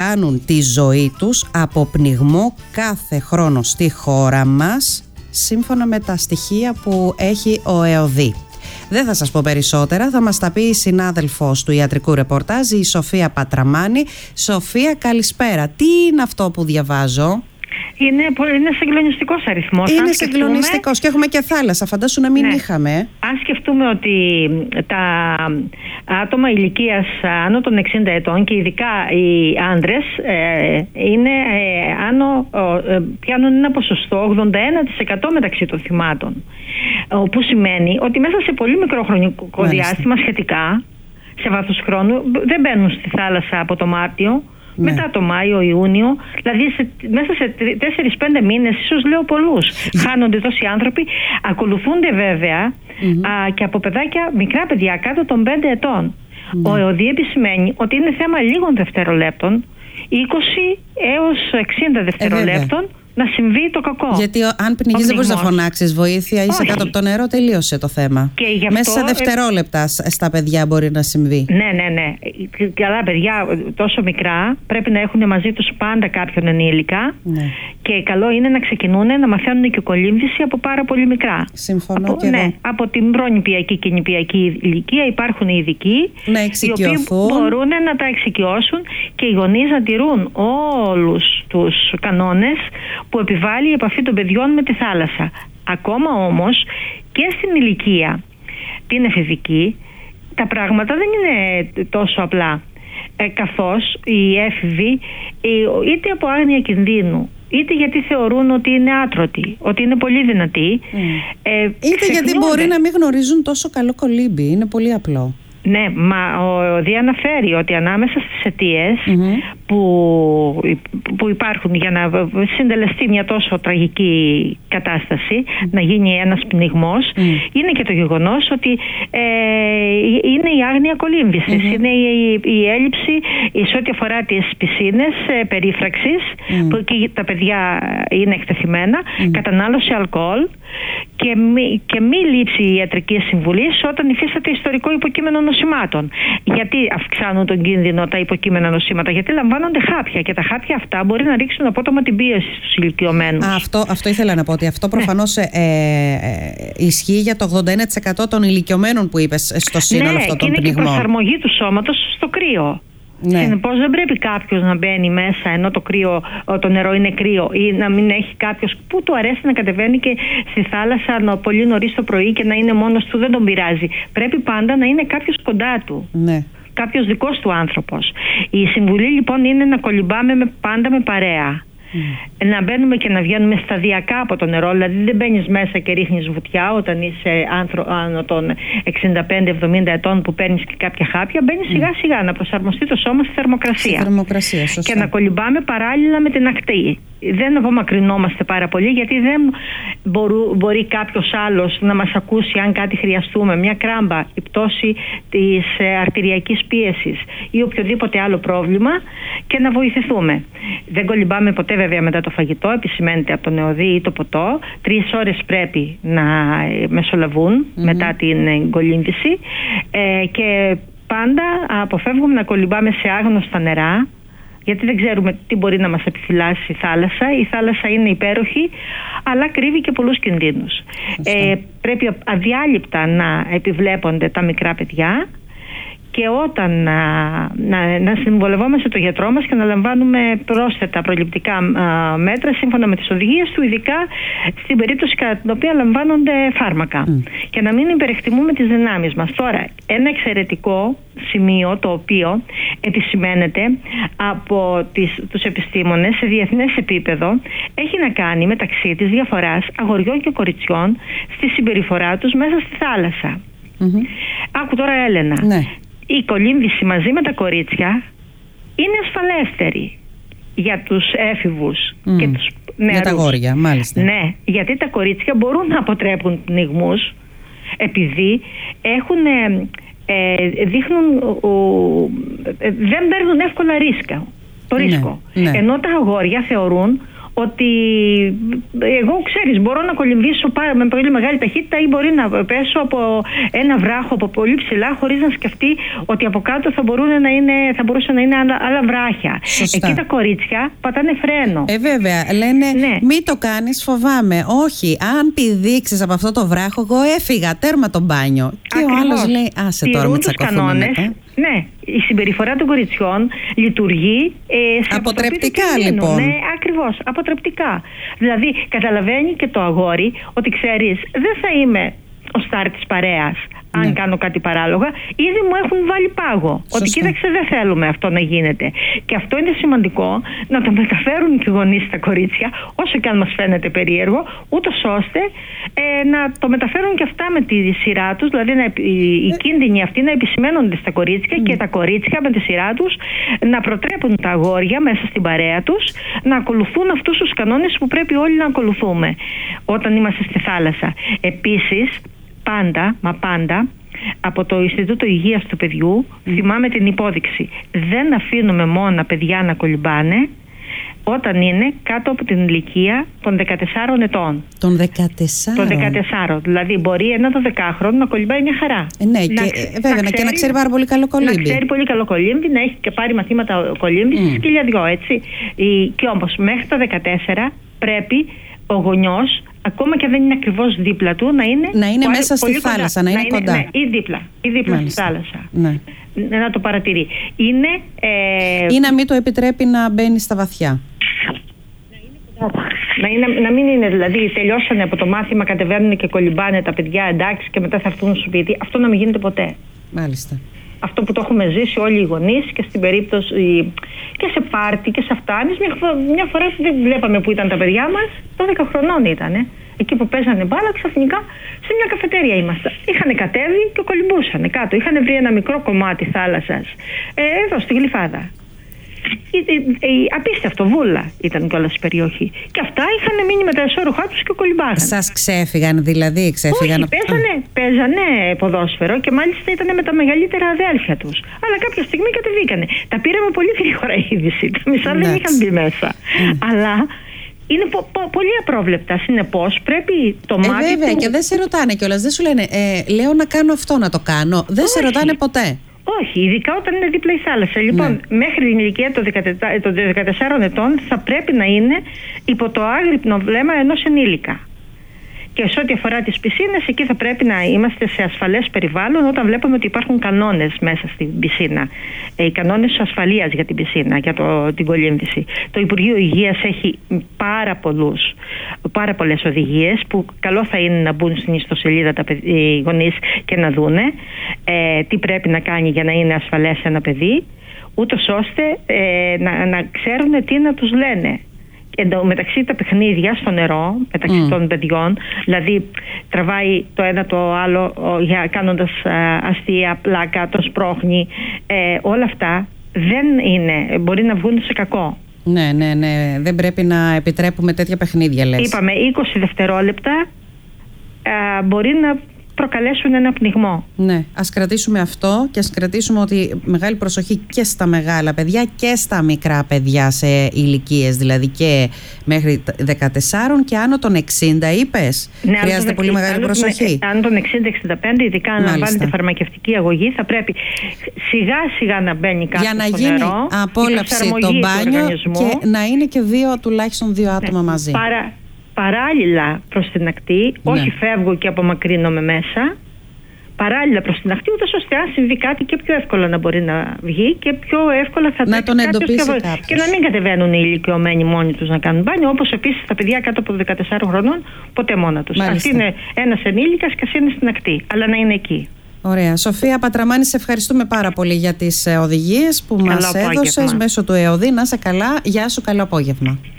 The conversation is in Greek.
χάνουν τη ζωή τους από πνιγμό κάθε χρόνο στη χώρα μας, σύμφωνα με τα στοιχεία που έχει ο ΕΟΔΗ. Δεν θα σας πω περισσότερα, θα μας τα πει η συνάδελφος του ιατρικού ρεπορτάζ, η Σοφία Πατραμάνη. Σοφία, καλησπέρα. Τι είναι αυτό που διαβάζω? Είναι συγκλονιστικός αριθμός. Είναι συγκλονιστικός και έχουμε και θάλασσα, φαντάσου να μην είχαμε. Αν σκεφτούμε ότι τα άτομα ηλικίας άνω των 60 ετών και ειδικά οι άντρες είναι πιάνουν ένα ποσοστό 81% μεταξύ των θυμάτων, που σημαίνει ότι μέσα σε πολύ μικρό χρονικό διάστημα σχετικά, σε βάθος χρόνου, δεν μπαίνουν στη θάλασσα από το Μάρτιο. Ναι. Μετά το Μάιο, Ιούνιο, δηλαδή μέσα σε 4-5 μήνες, ίσως λέω πολλούς, χάνονται τόσοι άνθρωποι. Ακολουθούνται βέβαια και από παιδάκια, μικρά παιδιά κάτω των 5 ετών. Ο ΕΟΔΗ επισημαίνει ότι είναι θέμα λίγων δευτερολέπτων, 20 έως 60 δευτερολέπτων, να συμβεί το κακό. Γιατί αν πνιγείς δεν μπορείς να φωνάξεις βοήθεια, είσαι κάτω από το νερό, τελείωσε το θέμα. Και γι' αυτό, μέσα σε δευτερόλεπτα στα παιδιά μπορεί να συμβεί. Ναι. Καλά παιδιά τόσο μικρά πρέπει να έχουν μαζί τους πάντα κάποιον ενήλικα. Ναι. Και καλό είναι να ξεκινούν να μαθαίνουν και κολύμβηση από πάρα πολύ μικρά. Συμφωνώ και εγώ. Από την προνηπιακή και νηπιακή ηλικία υπάρχουν οι ειδικοί, οι οποίοι μπορούν να τα εξοικειώσουν και οι γονείς να τηρούν όλους τους κανόνες που επιβάλλει η επαφή των παιδιών με τη θάλασσα. Ακόμα όμως και στην ηλικία την εφηβική τα πράγματα δεν είναι τόσο απλά, καθώς οι έφηβοι είτε από άγνοια κινδύνου, είτε γιατί θεωρούν ότι είναι άτρωτοι, ότι είναι πολύ δυνατοί, είτε γιατί μπορεί να μην γνωρίζουν τόσο καλό κολύμπι. Είναι πολύ απλό. Ναι, μα ο ΕΟΔΗ αναφέρει ότι ανάμεσα στις αιτίες που υπάρχουν για να συντελεστεί μια τόσο τραγική κατάσταση, να γίνει ένας πνιγμός, είναι και το γεγονός ότι είναι η άγνοια κολύμβησης, είναι η έλλειψη σε ό,τι αφορά τις πισίνες περίφραξης, που εκεί τα παιδιά είναι εκτεθειμένα, κατανάλωση αλκοόλ και μη λήψη ιατρικής συμβουλής όταν υφίσταται ιστορικό υποκείμενο νοσημάτων. Γιατί αυξάνουν τον κίνδυνο τα υποκείμενα νοσήματα? Γιατί λαμβάνονται χάπια και τα χάπια αυτά μπορεί να ρίξουν απότομα την πίεση στους ηλικιωμένους. Αυτό ήθελα να πω, ότι αυτό προφανώς ισχύει για το 81% των ηλικιωμένων που είπες στο σύνολο αυτό των πνιγμών. Ναι, και είναι και προσαρμογή του σώματος στο κρύο. Ναι. Συνεπώς δεν πρέπει κάποιος να μπαίνει μέσα ενώ το νερό είναι κρύο, ή να μην έχει κάποιος που του αρέσει να κατεβαίνει και στη θάλασσα πολύ νωρίς το πρωί και να είναι μόνος του, δεν τον πειράζει. Πρέπει πάντα να είναι κάποιος κοντά του. Ναι. Κάποιος δικός του άνθρωπος. Η συμβουλή λοιπόν είναι να κολυμπάμε πάντα με παρέα. Να μπαίνουμε και να βγαίνουμε σταδιακά από το νερό, δηλαδή δεν μπαίνεις μέσα και ρίχνεις βουτιά όταν είσαι άνω των 65-70 ετών που παίρνεις και κάποια χάπια. Μπαίνεις σιγά σιγά να προσαρμοστεί το σώμα στη θερμοκρασία. Σωστά. Και να κολυμπάμε παράλληλα με την ακτή. Δεν απομακρυνόμαστε πάρα πολύ, γιατί δεν μπορεί κάποιος άλλος να μας ακούσει αν κάτι χρειαστούμε, μια κράμπα, η πτώση της αρτηριακής πίεσης ή οποιοδήποτε άλλο πρόβλημα, και να βοηθηθούμε. Δεν κολυμπάμε ποτέ βέβαια μετά το φαγητό, επισημαίνεται από τον ΕΟΔΗ, ή το ποτό. 3 ώρες πρέπει να μεσολαβούν μετά την κολύμβηση, και πάντα αποφεύγουμε να κολυμπάμε σε άγνωστα νερά, γιατί δεν ξέρουμε τι μπορεί να μας επιφυλάσει η θάλασσα. Η θάλασσα είναι υπέροχη, αλλά κρύβει και πολλούς κινδύνους. Πρέπει αδιάλειπτα να επιβλέπονται τα μικρά παιδιά, και όταν να συμβολευόμαστε τον γιατρό μας και να λαμβάνουμε πρόσθετα προληπτικά μέτρα σύμφωνα με τις οδηγίες του, ειδικά στην περίπτωση κατά την οποία λαμβάνονται φάρμακα, και να μην υπερεκτιμούμε τις δυνάμεις μας. Τώρα, ένα εξαιρετικό σημείο το οποίο επισημαίνεται από τους επιστήμονες σε διεθνές επίπεδο έχει να κάνει μεταξύ της διαφοράς αγοριών και κοριτσιών στη συμπεριφορά τους μέσα στη θάλασσα. Άκου τώρα, Έλενα. Ναι. Η κολύμβηση μαζί με τα κορίτσια είναι ασφαλέστερη για τους έφηβους και τους νεαρούς. Για τα αγόρια, μάλιστα. Ναι, γιατί τα κορίτσια μπορούν να αποτρέπουν πνιγμούς, επειδή δεν παίρνουν εύκολα ρίσκο. Ναι. Ενώ τα αγόρια θεωρούν ότι εγώ, ξέρεις, μπορώ να κολυμβήσω με πολύ μεγάλη ταχύτητα ή μπορεί να πέσω από ένα βράχο από πολύ ψηλά χωρίς να σκεφτεί ότι από κάτω θα μπορούσε να είναι άλλα βράχια. Σωστά. Εκεί τα κορίτσια πατάνε φρένο. Βέβαια, λένε μη το κάνεις, φοβάμαι. Όχι, αν πηδήξεις από αυτό το βράχο, εγώ έφυγα, τέρμα το μπάνιο. Και ακριβώς. Ο άλλος λέει άσε τώρα, μην τσακωθούμε μετά. Ναι, η συμπεριφορά των κοριτσιών λειτουργεί σε αποτρεπτικά λοιπόν. Ναι, ακριβώς, αποτρεπτικά. Δηλαδή καταλαβαίνει και το αγόρι ότι ξέρεις, δεν θα είμαι ο στάρ της παρέας αν κάνω κάτι παράλογα. Ήδη μου έχουν βάλει πάγο. Σωστά. Ότι κοίταξε, δεν θέλουμε αυτό να γίνεται. Και αυτό είναι σημαντικό να το μεταφέρουν και οι γονείς στα κορίτσια, όσο και αν μας φαίνεται περίεργο, ούτως ώστε να το μεταφέρουν και αυτά με τη σειρά τους, δηλαδή οι κίνδυνοι αυτοί να επισημαίνονται στα κορίτσια και τα κορίτσια με τη σειρά τους να προτρέπουν τα αγόρια μέσα στην παρέα τους να ακολουθούν αυτούς τους κανόνες που πρέπει όλοι να ακολουθούμε όταν είμαστε στη θάλασσα. Επίσης, πάντα από το Ινστιτούτο Υγείας του Παιδιού θυμάμαι την υπόδειξη: δεν αφήνουμε μόνα παιδιά να κολυμπάνε όταν είναι κάτω από την ηλικία των 14 ετών. Των 14. Δηλαδή μπορεί ένα 12χρονο να κολυμπάει μια χαρά. Ναι, και να ξέρει πάρα πολύ καλό κολύμπι. Να ξέρει πολύ καλό κολύμπι, να έχει και πάρει μαθήματα κολύμπης σκύλια δυο, έτσι. Και όμως μέχρι τα 14 πρέπει ο γονιός, ακόμα και δεν είναι ακριβώς δίπλα του, να είναι μέσα στη θάλασσα, να είναι κοντά. Ναι, ή δίπλα στη θάλασσα. Ναι. Να το παρατηρεί. Ή να μην το επιτρέπει να μπαίνει στα βαθιά. Να μην είναι, δηλαδή τελειώσανε από το μάθημα, κατεβαίνουν και κολυμπάνε τα παιδιά, εντάξει, και μετά θα έρθουν στο σπίτι. Αυτό να μην γίνεται ποτέ. Μάλιστα. Αυτό που το έχουμε ζήσει όλοι οι γονείς και στην περίπτωση και σε πάρτι και σε φτάνεις. Μια φορά δεν βλέπαμε που ήταν τα παιδιά μας, 12 χρονών ήτανε. Εκεί που παίζανε μπάλα, ξαφνικά σε μια καφετέρια ήμασταν. Είχαν κατέβει και κολυμπούσαν κάτω. Είχαν βρει ένα μικρό κομμάτι θάλασσας εδώ στη Γλυφάδα. Απίστευτο, βούλα ήταν κιόλας η περιοχή. Και αυτά είχαν μείνει με τα εσώρουχά τους και κολυμπάγαν. Σας ξέφυγαν δηλαδή, Όχι, παίζανε ποδόσφαιρο και μάλιστα ήταν με τα μεγαλύτερα αδέλφια τους. Αλλά κάποια στιγμή κατεβήκανε. Τα πήραμε πολύ γρήγορα είδηση. Τα μισά δεν είχαν μπει μέσα. Αλλά είναι πολύ απρόβλεπτα. Συνεπώς πρέπει το μάτι. Βέβαια, και δεν σε ρωτάνε κιόλας. Δεν σου λένε λέω να κάνω αυτό, να το κάνω. Δεν σε ρωτάνε ποτέ. Όχι, ειδικά όταν είναι δίπλα η θάλασσα. Λοιπόν, μέχρι την ηλικία των 14 ετών θα πρέπει να είναι υπό το άγρυπνο βλέμμα ενός ενήλικα. Και σε ό,τι αφορά τις πισίνες, εκεί θα πρέπει να είμαστε σε ασφαλές περιβάλλον όταν βλέπουμε ότι υπάρχουν κανόνες μέσα στην πισίνα. Οι κανόνες ασφαλείας για την πισίνα, για την κολύμβηση. Το Υπουργείο Υγείας έχει πάρα πολλές οδηγίες που καλό θα είναι να μπουν στην ιστοσελίδα οι γονείς και να δούνε τι πρέπει να κάνει για να είναι ασφαλές ένα παιδί, ούτως ώστε να ξέρουν τι να τους λένε. Μεταξύ τα παιχνίδια στο νερό, μεταξύ των παιδιών, δηλαδή τραβάει το ένα το άλλο κάνοντας αστεία, πλάκα, το σπρώχνει, όλα αυτά μπορεί να βγουν σε κακό. Ναι, δεν πρέπει να επιτρέπουμε τέτοια παιχνίδια, λες. Είπαμε 20 δευτερόλεπτα μπορεί να προκαλέσουν ένα πνιγμό. Ναι, ας κρατήσουμε αυτό και ας κρατήσουμε ότι μεγάλη προσοχή και στα μεγάλα παιδιά και στα μικρά παιδιά σε ηλικίες, δηλαδή και μέχρι 14 και άνω των 60 είπες. Ναι, χρειάζεται πολύ μεγάλη προσοχή. Αν των 60-65, ειδικά αν λαμβάνεται φαρμακευτική αγωγή, θα πρέπει σιγά σιγά να μπαίνει κάποιος για να στο γίνει νερό, απόλαυση το μπάνιο και να είναι και τουλάχιστον δύο άτομα μαζί. Παράλληλα προς την ακτή, όχι φεύγω και απομακρύνομαι μέσα, παράλληλα προς την ακτή, ούτως ώστε αν συμβεί κάτι και πιο εύκολα να μπορεί να βγει και πιο εύκολα θα να τον εντοπίσει κάποιος. Και να μην κατεβαίνουν οι ηλικιωμένοι μόνοι τους να κάνουν μπάνιο, όπως επίσης τα παιδιά κάτω από 14 χρονών ποτέ μόνα τους. Ας είναι ένας ενήλικας και ας είναι στην ακτή, αλλά να είναι εκεί. Ωραία. Σοφία Πατραμάνη, σε ευχαριστούμε πάρα πολύ για τις οδηγίες που μας έδωσες μέσω του ΕΟΔΗ. Να είσαι καλά. Γεια σου, καλό απόγευμα.